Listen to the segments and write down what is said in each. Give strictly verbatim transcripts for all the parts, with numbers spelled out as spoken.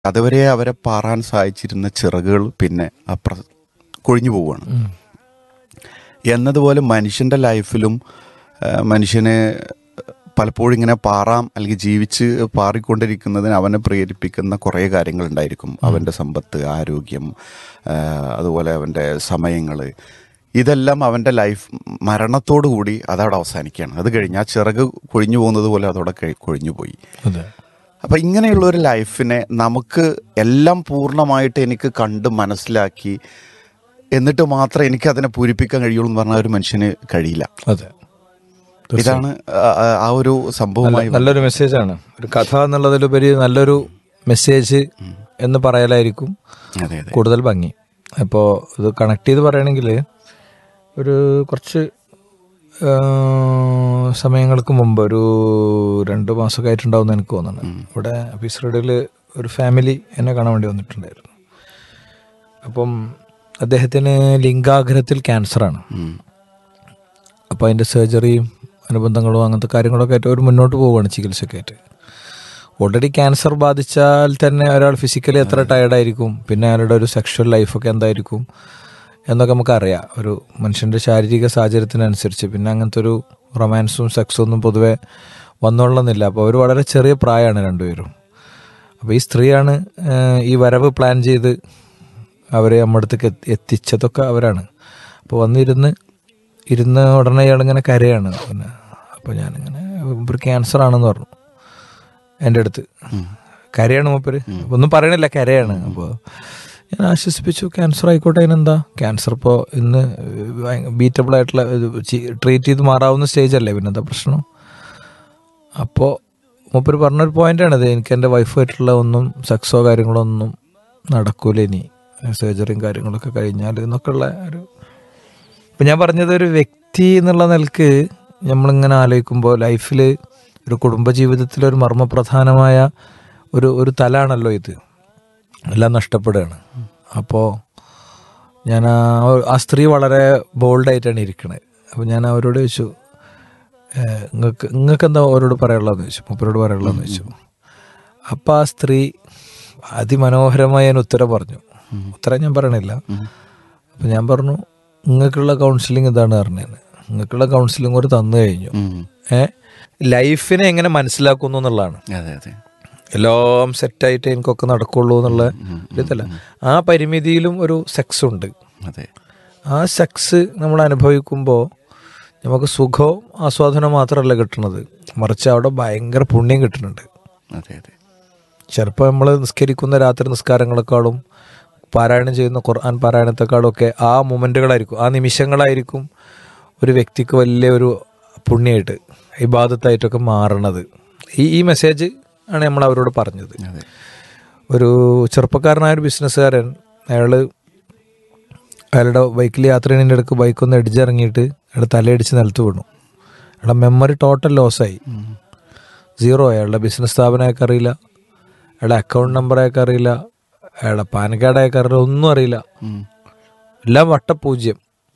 അതുവരെ അവരെ പാറാൻ സഹായിച്ചിരുന്ന ചിറകുകൾ പിന്നെ അപ്ര കൊഴിഞ്ഞു പോവുകയാണ്. എന്നതുപോലെ മനുഷ്യൻ്റെ ലൈഫിലും മനുഷ്യന് പലപ്പോഴും ഇങ്ങനെ പാറാം അല്ലെങ്കിൽ ജീവിച്ച് പാറിക്കൊണ്ടിരിക്കുന്നതിന് അവനെ പ്രേരിപ്പിക്കുന്ന കുറേ കാര്യങ്ങളുണ്ടായിരിക്കും. അവൻ്റെ സമ്പത്ത്, ആരോഗ്യം, അതുപോലെ അവൻ്റെ സമയങ്ങൾ, ഇതെല്ലാം അവൻ്റെ ലൈഫ് മരണത്തോടു കൂടി അതവിടെ അവസാനിക്കുകയാണ്. അത് കഴിഞ്ഞ് ആ ചിറക് കൊഴിഞ്ഞു പോകുന്നത് പോലെ അതവിടെ കൊഴിഞ്ഞു പോയി. അപ്പം ഇങ്ങനെയുള്ളൊരു ലൈഫിനെ നമുക്ക് എല്ലാം പൂർണ്ണമായിട്ട് എനിക്ക് കണ്ട് മനസ്സിലാക്കി എന്നിട്ട് മാത്രമേ എനിക്കതിനെ പൂരിപ്പിക്കാൻ കഴിയുള്ളൂ എന്ന് പറഞ്ഞാൽ ഒരു മനുഷ്യന് കഴിയില്ല. അതെ, ഇതാണ് ആ ഒരു സംഭവമായി. നല്ലൊരു മെസ്സേജാണ്. ഒരു കഥ എന്നുള്ളതിലുപരി നല്ലൊരു മെസ്സേജ് എന്ന് പറയലായിരിക്കും കൂടുതൽ ഭംഗി. അപ്പോൾ ഇത് കണക്ട് ചെയ്ത് പറയണമെങ്കിൽ ഒരു കുറച്ച് സമയങ്ങൾക്ക് മുമ്പ് ഒരു രണ്ട് മാസമൊക്കെ ആയിട്ടുണ്ടാവുമെന്ന് എനിക്ക് തോന്നുന്നു. ഇവിടെ ഓഫീസറുടെയിൽ ഒരു ഫാമിലി എന്നെ കാണാൻ വേണ്ടി വന്നിട്ടുണ്ടായിരുന്നു. അപ്പം അദ്ദേഹത്തിന് ലിംഗാഗ്രഹത്തിൽ ക്യാൻസറാണ്. അപ്പോൾ അതിൻ്റെ സർജറിയും അനുബന്ധങ്ങളും അങ്ങനത്തെ കാര്യങ്ങളൊക്കെ ആയിട്ട് ഒരു മുന്നോട്ട് പോവുകയാണ് ചികിത്സയൊക്കെ ആയിട്ട്. ഓൾറെഡി ക്യാൻസർ ബാധിച്ചാൽ തന്നെ ഒരാൾ ഫിസിക്കലി എത്ര ടയർഡായിരിക്കും, പിന്നെ അയാളുടെ ഒരു സെക്ഷൽ ലൈഫൊക്കെ എന്തായിരിക്കും എന്നൊക്കെ നമുക്കറിയാം. ഒരു മനുഷ്യൻ്റെ ശാരീരിക സാഹചര്യത്തിനനുസരിച്ച് പിന്നെ അങ്ങനത്തെ ഒരു റൊമാൻസും സെക്സും ഒന്നും പൊതുവെ വന്നോളണമെന്നില്ല. അപ്പോൾ അവർ വളരെ ചെറിയ പ്രായമാണ് രണ്ടുപേരും. അപ്പോൾ ഈ സ്ത്രീയാണ് ഈ വരവ് പ്ലാൻ ചെയ്ത് അവരെ നമ്മുടെ അടുത്തേക്ക് എത്തിച്ചതൊക്കെ അവരാണ്. അപ്പോൾ വന്നിരുന്ന് ഇരുന്ന് ഉടനെ ഇയാളിങ്ങനെ കരയാണ്. പിന്നെ അപ്പോൾ ഞാനിങ്ങനെ ഒരു ക്യാൻസർ ആണെന്ന് പറഞ്ഞു എൻ്റെ അടുത്ത്. കരയാണ് മൂപ്പര്, ഒന്നും പറയണില്ല, കരയാണ്. അപ്പോൾ ഞാൻ ആശ്വസിപ്പിച്ചു, ക്യാൻസർ ആയിക്കോട്ടെ, അതിനെന്താ, ക്യാൻസർ ഇപ്പോൾ ഇന്ന് ബീറ്റബിൾ ആയിട്ടുള്ള ട്രീറ്റ് ചെയ്ത് മാറാവുന്ന സ്റ്റേജ് അല്ലേ, പിന്നെന്താ പ്രശ്നം. അപ്പോൾ മൂപ്പര് പറഞ്ഞൊരു പോയിൻ്റാണിത്, എനിക്ക് എൻ്റെ വൈഫായിട്ടുള്ള ഒന്നും സെക്സോ കാര്യങ്ങളോ ഒന്നും നടക്കൂല ഇനി സർജറിയും കാര്യങ്ങളൊക്കെ കഴിഞ്ഞാൽ എന്നൊക്കെയുള്ള ഒരു. ഇപ്പം ഞാൻ പറഞ്ഞത് ഒരു വ്യക്തി എന്നുള്ള നിലക്ക് നമ്മളിങ്ങനെ ആലോചിക്കുമ്പോൾ ലൈഫിൽ ഒരു കുടുംബജീവിതത്തിലൊരു മർമ്മപ്രധാനമായ ഒരു ഒരു തലാണല്ലോ ഇത്, എല്ലാം നഷ്ടപ്പെടുകയാണ്. അപ്പോൾ ഞാൻ ആ ആ സ്ത്രീ വളരെ ബോൾഡായിട്ടാണ് ഇരിക്കണത്. അപ്പോൾ ഞാൻ അവരോട് ചോദിച്ചു, നിങ്ങൾക്ക് നിങ്ങൾക്ക് എന്താ അവരോട് പറയാനുള്ളതെന്ന് ചോദിച്ചു, മൂപ്പരോട് പറയാനുള്ളതെന്ന് ചോദിച്ചു. അപ്പോൾ ആ സ്ത്രീ അതിമനോഹരമായി ഞാൻ ഉത്തരം പറഞ്ഞു. ഉത്തരം ഞാൻ പറയണില്ല. അപ്പം ഞാൻ പറഞ്ഞു, നിങ്ങൾക്കുള്ള കൗൺസിലിംഗ് ഇതാണ് പറഞ്ഞത്, നിങ്ങൾക്കുള്ള കൗൺസിലിംഗ് ഒരു തന്നു കഴിഞ്ഞു. ഏ ലൈഫിനെ എങ്ങനെ മനസ്സിലാക്കുന്നു എന്നുള്ളതാണ്. എല്ലാം സെറ്റായിട്ട് എനിക്കൊക്കെ നടക്കുള്ളൂ എന്നുള്ള ഇതല്ല. ആ പരിമിതിയിലും ഒരു സെക്സ് ഉണ്ട്. ആ സെക്സ് നമ്മൾ അനുഭവിക്കുമ്പോൾ നമുക്ക് സുഖവും ആസ്വാദനവും മാത്രമല്ല കിട്ടുന്നത്, മറിച്ച് അവിടെ ഭയങ്കര പുണ്യം കിട്ടുന്നുണ്ട്. ചിലപ്പോൾ നമ്മൾ നിസ്കരിക്കുന്ന രാത്രി നിസ്കാരങ്ങളെക്കാളും പാരായണം ചെയ്യുന്ന ഖുർആൻ പാരായണത്തെക്കാളും ഒക്കെ ആ മൊമെൻറ്റുകളായിരിക്കും, ആ നിമിഷങ്ങളായിരിക്കും ഒരു വ്യക്തിക്ക് വലിയ ഒരു പുണ്യമായിട്ട് ഇബാദത്തായിട്ടൊക്കെ മാറണത്. ഈ ഈ മെസ്സേജ് ആണ് നമ്മൾ അവരോട് പറഞ്ഞത്. ഒരു ചെറുപ്പക്കാരനായ ഒരു ബിസിനസ്സുകാരൻ, അയാൾ അയാളുടെ ബൈക്കിൽ യാത്ര ചെയ്യുന്നതിൻ്റെ ഇടയ്ക്ക് ബൈക്കൊന്ന് ഇടിച്ചിറങ്ങിയിട്ട് അയാളുടെ തലയടിച്ച് നിലത്ത് വീണു. അയാളുടെ മെമ്മറി ടോട്ടൽ ലോസായി, സീറോ. അയാളുടെ ബിസിനസ് സ്ഥാപനം അയാൾക്ക് അറിയില്ല, അയാളുടെ അക്കൗണ്ട് നമ്പർ അയാൾക്ക് അറിയില്ല, അയാളുടെ പാൻ കാർഡ് അയാൾക്ക് അറിയില്ല, ഒന്നും അറിയില്ല, എല്ലാം വട്ടപൂജ്യം.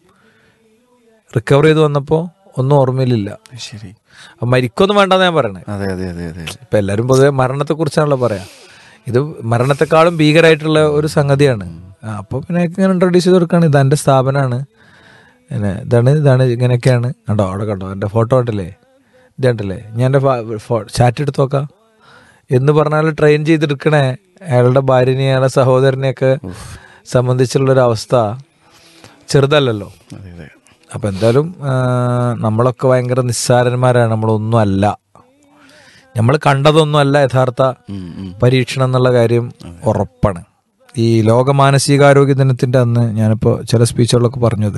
റിക്കവർ ചെയ്ത് വന്നപ്പോൾ ഒന്നും ഓർമ്മയിലില്ല. ശരി, മരിക്കൊന്നും വേണ്ടെന്ന് ഞാൻ പറയണേ. അതെ അതെ അതെ അതെ ഇപ്പം എല്ലാവരും പൊതുവെ മരണത്തെക്കുറിച്ചാണല്ലോ പറയാം. ഇത് മരണത്തെക്കാളും ഭീകരമായിട്ടുള്ള ഒരു സംഗതിയാണ്. അപ്പോൾ പിന്നെ ഇങ്ങനെ ഇൻട്രൊഡ്യൂസ് ചെയ്ത് കൊടുക്കുകയാണ്, ഇതെൻ്റെ സ്ഥാപനമാണ്, പിന്നെ ഇതാണ് ഇതാണ് ഇങ്ങനെയൊക്കെയാണ്. കണ്ടോ അവിടെ കണ്ടോ എൻ്റെ ഫോട്ടോ ഉണ്ടല്ലേ, ഇത് കണ്ടല്ലേ, ഞാൻ എൻ്റെ ചാറ്റ് എടുത്ത് നോക്കാം എന്ന് പറഞ്ഞാൽ ട്രെയിൻ ചെയ്തെടുക്കണേ അയാളുടെ ഭാര്യനെ അയാളുടെ സഹോദരനെയൊക്കെ സംബന്ധിച്ചുള്ളൊരവസ്ഥ ചെറുതല്ലല്ലോ. അപ്പം എന്തായാലും നമ്മളൊക്കെ ഭയങ്കര നിസ്സാരന്മാരാണ്, നമ്മളൊന്നും അല്ല, നമ്മൾ കണ്ടതൊന്നും അല്ല യഥാർത്ഥ പരീക്ഷണം എന്നുള്ള കാര്യം ഉറപ്പാണ്. ഈ ലോക മാനസികാരോഗ്യ ദിനത്തിൻ്റെ അന്ന് ഞാനിപ്പോൾ ചില സ്പീച്ചുകളൊക്കെ പറഞ്ഞത്,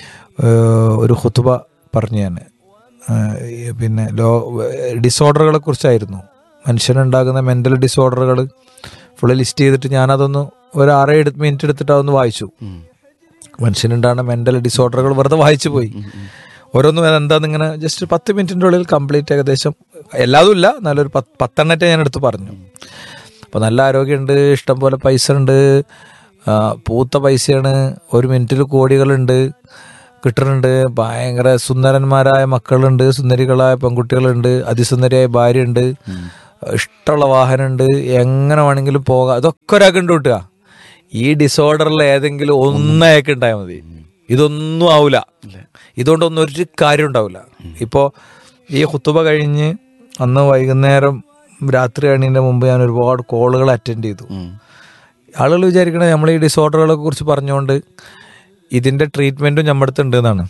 ഒരു ഖുതുബ പറഞ്ഞു ഞാൻ, പിന്നെ ലോ ഡിസോർഡറുകളെ കുറിച്ചായിരുന്നു. മനുഷ്യനുണ്ടാകുന്ന മെൻ്റൽ ഡിസോർഡറുകൾ ഫുള്ള് ലിസ്റ്റ് ചെയ്തിട്ട് ഞാനതൊന്ന് ഒരു ആറേഴ് മിനിറ്റ് എടുത്തിട്ട് അതൊന്ന് വായിച്ചു. മനുഷ്യനുണ്ടാകുന്ന മെൻ്റൽ ഡിസോർഡറുകൾ വെറുതെ വായിച്ചു പോയി. ഓരോന്നും എന്താന്ന് ഇങ്ങനെ ജസ്റ്റ് പത്ത് മിനിറ്റിൻ്റെ ഉള്ളിൽ കംപ്ലീറ്റ് ഏകദേശം, എല്ലാതും ഇല്ല, നല്ലൊരു പത്ത് പത്തെണ്ണത്തെ ഞാൻ എടുത്ത് പറഞ്ഞു. അപ്പോൾ നല്ല ആരോഗ്യമുണ്ട്, ഇഷ്ടംപോലെ പൈസ ഉണ്ട്, പൂത്ത പൈസയാണ്, ഒരു മിനിറ്റിൽ കോടികളുണ്ട് കിട്ടുന്നുണ്ട്, ഭയങ്കര സുന്ദരന്മാരായ മക്കളുണ്ട്, സുന്ദരികളായ പെൺകുട്ടികളുണ്ട്, അതിസുന്ദരിയായ ഭാര്യയുണ്ട്, ഇഷ്ടമുള്ള വാഹനമുണ്ട്, എങ്ങനെ വേണമെങ്കിലും പോകാം. ഇതൊക്കെ ഒരാൾക്ക് ഉണ്ട് കിട്ടുക. ഈ ഡിസോർഡറിൽ ഏതെങ്കിലും ഒന്നയാൾക്ക് ഉണ്ടായാൽ മതി, ഇതൊന്നും ആവില്ല. ഇതുകൊണ്ടൊന്നും ഒരു കാര്യം ഉണ്ടാവില്ല. ഇപ്പോൾ ഈ ഖുതുബ കഴിഞ്ഞ് അന്ന് വൈകുന്നേരം രാത്രി കഴിഞ്ഞതിൻ്റെ മുമ്പ് ഞാൻ ഒരുപാട് കോളുകൾ അറ്റൻഡ് ചെയ്തു. ആളുകൾ വിചാരിക്കണത് നമ്മൾ ഈ ഡിസോർഡറുകളെ കുറിച്ച് പറഞ്ഞുകൊണ്ട് ഇതിൻ്റെ ട്രീറ്റ്മെൻറ്റും നമ്മുടെ അടുത്ത് ഉണ്ട് എന്നാണ്.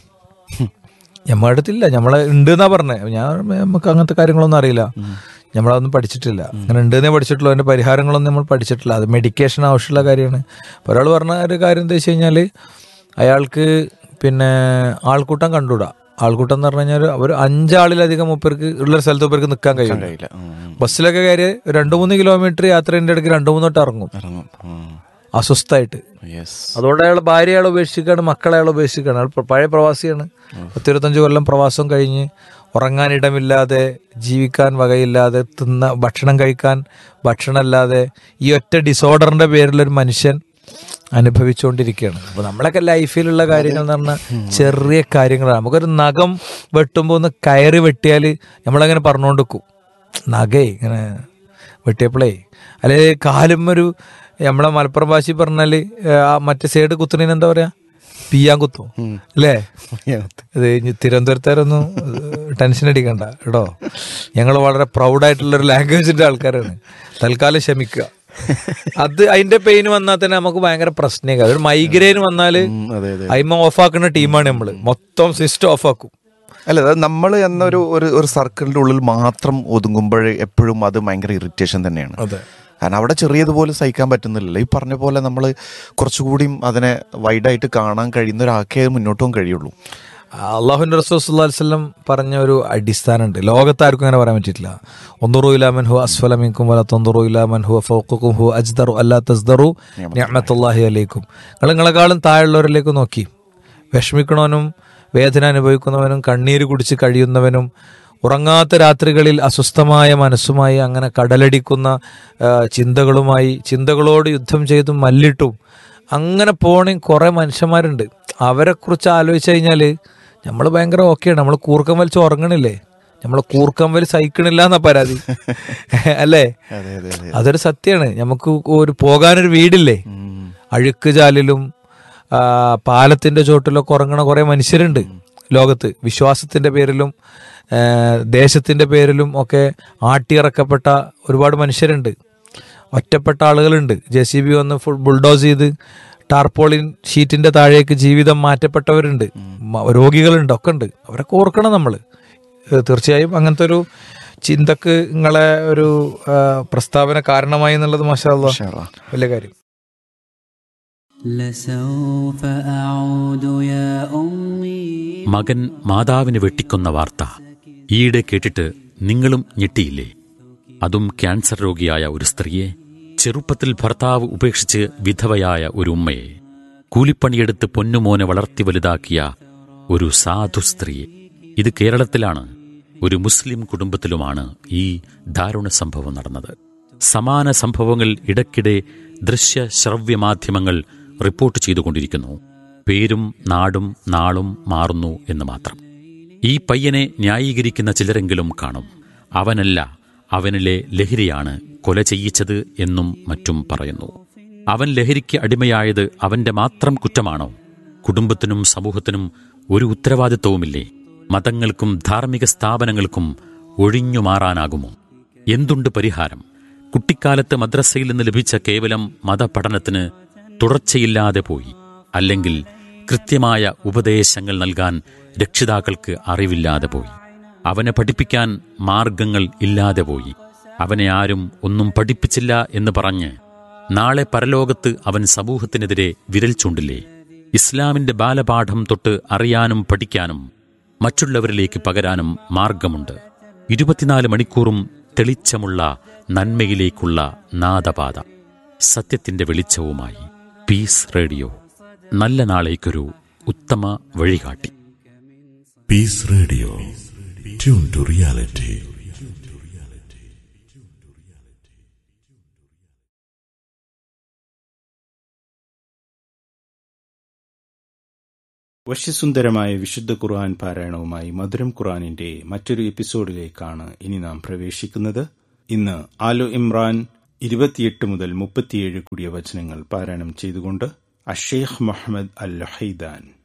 നമ്മുടെ അടുത്തില്ല, നമ്മളെ ഉണ്ട് എന്നാ പറഞ്ഞത്. ഞാൻ നമുക്ക് അങ്ങനത്തെ കാര്യങ്ങളൊന്നും അറിയില്ല, നമ്മളതൊന്നും പഠിച്ചിട്ടില്ല. അങ്ങനെ ഉണ്ടെന്നേ പഠിച്ചിട്ടുള്ളൂ, അതിൻ്റെ പരിഹാരങ്ങളൊന്നും നമ്മൾ പഠിച്ചിട്ടില്ല. അത് മെഡിക്കേഷൻ ആവശ്യമുള്ള കാര്യമാണ്. അപ്പോൾ ഒരാൾ പറഞ്ഞ ഒരു കാര്യം എന്താ വെച്ച് കഴിഞ്ഞാൽ അയാൾക്ക് പിന്നെ ആൾക്കൂട്ടം കണ്ടുകൂടാ. ആൾക്കൂട്ടം എന്ന് പറഞ്ഞു കഴിഞ്ഞാൽ ഒരു അഞ്ചാളിലധികം മുപ്പേർക്ക് ഉള്ള സ്ഥലത്ത് മുപ്പേർക്ക് നിൽക്കാൻ കഴിയില്ല. ബസ്സിലൊക്കെ കയറി രണ്ട് മൂന്ന് കിലോമീറ്റർ യാത്രേൻ്റെ ഇടയ്ക്ക് രണ്ടു മൂന്നോട്ട് ഇറങ്ങും അസ്വസ്ഥമായിട്ട്. അതുകൊണ്ട് അയാൾ ഭാര്യ അയാൾ ഉപേക്ഷിക്കുകയാണ്, മക്കളെ അയാൾ ഉപേക്ഷിക്കുകയാണ്. അയാൾ പഴയ പ്രവാസിയാണ്. പത്തിരുപത്തഞ്ച് കൊല്ലം പ്രവാസം കഴിഞ്ഞ് ഉറങ്ങാനിടമില്ലാതെ, ജീവിക്കാൻ വകയില്ലാതെ, തിന്ന ഭക്ഷണം കഴിക്കാൻ ഭക്ഷണമല്ലാതെ ഈ ഒറ്റ ഡിസോർഡറിന്റെ പേരിലൊരു മനുഷ്യൻ അനുഭവിച്ചുകൊണ്ടിരിക്കുകയാണ്. അപ്പോൾ നമ്മളൊക്കെ ലൈഫിലുള്ള കാര്യങ്ങൾ എന്ന് പറഞ്ഞാൽ ചെറിയ കാര്യങ്ങളാണ്. നമുക്കൊരു നഖം വെട്ടുമ്പോൾ ഒന്ന് കയറി വെട്ടിയാൽ നമ്മളങ്ങനെ പറഞ്ഞുകൊണ്ട് വെക്കും, നഖേ ഇങ്ങനെ വെട്ടിയപ്പോഴേ. അല്ലെങ്കിൽ കാലും ഒരു നമ്മളെ മലപ്പുറം ഭാഷയിൽ പറഞ്ഞാൽ മറ്റേ സൈഡ് കുത്തുന്നതിന് എന്താ പറയാ, പിയാൻ കുത്തും അല്ലേ? ഇത് തിരുവനന്തപുരത്തുകാരൊന്നും ടെൻഷൻ അടിക്കണ്ട കേട്ടോ, ഞങ്ങൾ വളരെ പ്രൗഡായിട്ടുള്ളൊരു ലാംഗ്വേജിന്റെ ആൾക്കാരാണ്. തൽക്കാലം ക്ഷമിക്കുക. അത് അതിന്റെ പെയിൻ വന്നാൽ തന്നെ നമുക്ക് ഭയങ്കര പ്രശ്നമാണ്. ഒരു മൈഗ്രെയിൻ വന്നാല് അയിമ ഓഫാക്കുന്ന ടീമാണ് നമ്മള്, മൊത്തം സിസ്റ്റം ഓഫാക്കും. അല്ല, അത് നമ്മൾ എന്നൊരു ഒരു സർക്കിളിന്റെ ഉള്ളിൽ മാത്രം ഒതുങ്ങുമ്പോൾ എപ്പോഴും അത് ഭയങ്കര ഇറിറ്റേഷൻ തന്നെയാണ്. കാരണം അവിടെ ചെറിയതുപോലെ സഹിക്കാൻ പറ്റുന്നില്ലല്ലോ. ഈ പറഞ്ഞ പോലെ നമ്മൾ കുറച്ചുകൂടിയും അതിനെ വൈഡായിട്ട് കാണാൻ കഴിയുന്ന ഒരാൾക്കേ മുന്നോട്ട് പോകാൻ കഴിയുള്ളൂ. അള്ളാഹുവിന്റെ റസൂൽ സല്ലല്ലാഹു അലൈഹി വസല്ലം പറഞ്ഞ ഒരു അടിസ്ഥാനമുണ്ട്, ലോകത്താർക്കും അങ്ങനെ പറയാൻ പറ്റിയിട്ടില്ല. ഉൻദുറൂ ഇലാ മൻ ഹുവ അസ്ഫല മിൻകും വലാ തുൻദുറൂ ഇലാ മൻ ഹുവ ഫൗഖകും ഹുവ അജ്ദറു അല്ലാ തസ്ദറു നിഅമത്തുല്ലാഹി അലൈക്കും. നിങ്ങൾ നിങ്ങളെക്കാളും താഴെയുള്ളവരിലേക്ക് നോക്കി. വിഷമിക്കണവനും വേദന അനുഭവിക്കുന്നവനും കണ്ണീര് കുടിച്ച് കഴിയുന്നവനും ഉറങ്ങാത്ത രാത്രികളിൽ അസ്വസ്ഥമായ മനസ്സുമായി അങ്ങനെ കടലടിക്കുന്ന ചിന്തകളുമായി ചിന്തകളോട് യുദ്ധം ചെയ്തും മല്ലിട്ടും അങ്ങനെ പോണേ കുറേ മനുഷ്യന്മാരുണ്ട്. അവരെക്കുറിച്ച് ആലോചിച്ച് കഴിഞ്ഞാൽ നമ്മൾ ഭയങ്കര ഓക്കെയാണ്. നമ്മൾ കൂർക്കം വലിച്ച് ഉറങ്ങണില്ലേ, നമ്മൾ കൂർക്കം വലി സഹിക്കണില്ല എന്നാ പരാതി അല്ലേ? അതൊരു സത്യമാണ്. നമുക്ക് ഒരു പോകാനൊരു വീടില്ലേ, അഴുക്ക് ചാലിലും പാലത്തിന്റെ ചോട്ടിലൊക്കെ ഉറങ്ങണ കുറേ മനുഷ്യരുണ്ട് ലോകത്ത്. വിശ്വാസത്തിന്റെ പേരിലും ദേശത്തിന്റെ പേരിലും ഒക്കെ ആട്ടിയിറക്കപ്പെട്ട ഒരുപാട് മനുഷ്യരുണ്ട്. ഒറ്റപ്പെട്ട ആളുകളുണ്ട്. ജെ സി ബി വന്ന് ഫുൾ ബുൾഡോസ് ചെയ്ത് ടാർപോളിൻ ഷീറ്റിന്റെ താഴേക്ക് ജീവിതം മാറ്റപ്പെട്ടവരുണ്ട്, രോഗികളുണ്ട്, ഒക്കെ ഉണ്ട്. അവരൊക്കെ ഓർക്കണം നമ്മൾ. തീർച്ചയായും അങ്ങനത്തെ ഒരു ചിന്തക്ക് നിങ്ങളെ ഒരു പ്രസ്താവന കാരണമായി എന്നുള്ളത് മാഷാ അല്ലാഹ് വലിയ കാര്യം. മകൻ മാതാവിനെ വെട്ടിക്കൊന്ന വാർത്ത ഈയിടെ കേട്ടിട്ട് നിങ്ങളും ഞെട്ടിയില്ലേ? അതും ക്യാൻസർ രോഗിയായ ഒരു സ്ത്രീയെ, ചെറുപ്പത്തിൽ ഭർത്താവ് ഉപേക്ഷിച്ച് വിധവയായ ഒരു ഉമ്മയെ, കൂലിപ്പണിയെടുത്ത് പൊന്നുമോനെ വളർത്തി വലുതാക്കിയ ഒരു സാധു സ്ത്രീയെ. ഇത് കേരളത്തിലാണ്, ഒരു മുസ്ലിം കുടുംബത്തിലുമാണ് ഈ ദാരുണ സംഭവം നടന്നത്. സമാന സംഭവങ്ങൾ ഇടയ്ക്കിടെ ദൃശ്യ ശ്രവ്യ മാധ്യമങ്ങൾ റിപ്പോർട്ട് ചെയ്തുകൊണ്ടിരിക്കുന്നു. പേരും നാടും നാളും മാറുന്നു എന്ന് മാത്രം. ഈ പയ്യനെ ന്യായീകരിക്കുന്ന ചിലരെങ്കിലും കാണും. അവനല്ല, അവനിലെ ലഹരിയാണ് കൊല ചെയ്യിച്ചത് എന്നും മറ്റും പറയുന്നു. അവൻ ലഹരിക്ക് അടിമയായത് അവന്റെ മാത്രം കുറ്റമാണോ? കുടുംബത്തിനും സമൂഹത്തിനും ഒരു ഉത്തരവാദിത്വവുമില്ലേ? മതങ്ങൾക്കും ധാർമ്മിക സ്ഥാപനങ്ങൾക്കും ഒഴിഞ്ഞു മാറാനാകുമോ? എന്തുണ്ട് പരിഹാരം? കുട്ടിക്കാലത്ത് മദ്രസയിൽ നിന്ന് ലഭിച്ച കേവലം മതപഠനത്തിന് തുടർച്ചയില്ലാതെ പോയി, അല്ലെങ്കിൽ കൃത്യമായ ഉപദേശങ്ങൾ നൽകാൻ രക്ഷിതാക്കൾക്ക് അറിവില്ലാതെ പോയി, അവനെ പഠിപ്പിക്കാൻ മാർഗങ്ങൾ ഇല്ലാതെ പോയി, അവനെ ആരും ഒന്നും പഠിപ്പിച്ചില്ല എന്ന് പറഞ്ഞ് നാളെ പരലോകത്ത് അവൻ സമൂഹത്തിനെതിരെ വിരൽ ചൂണ്ടില്ലേ? ഇസ്ലാമിന്റെ ബാലപാഠം തൊട്ട് അറിയാനും പഠിക്കാനും മറ്റുള്ളവരിലേക്ക് പകരാനും മാർഗമുണ്ട്. ഇരുപത്തിനാല് മണിക്കൂറും തെളിച്ചമുള്ള നന്മയിലേക്കുള്ള നാദപാത, സത്യത്തിന്റെ വെളിച്ചവുമായി പീസ് റേഡിയോ. നല്ല നാളേക്കൊരു ഉത്തമ വഴികാട്ടി. Piece radio, tune to reality. വശ്യസുന്ദരമായ വിശുദ്ധ ഖുർആൻ പാരായണവുമായി മധുരം ഖുർആനിന്റെ മറ്റൊരു എപ്പിസോഡിലേക്കാണ് ഇനി നാം പ്രവേശിക്കുന്നത്. ഇന്ന് ആലു ഇമ്രാൻ ഇരുപത്തിയെട്ട് മുതൽ മുപ്പത്തിയേഴ് കൂടിയ വചനങ്ങൾ പാരായണം ചെയ്തുകൊണ്ട് അഷേഖ് മുഹമ്മദ് അൽ ഹൈദാൻ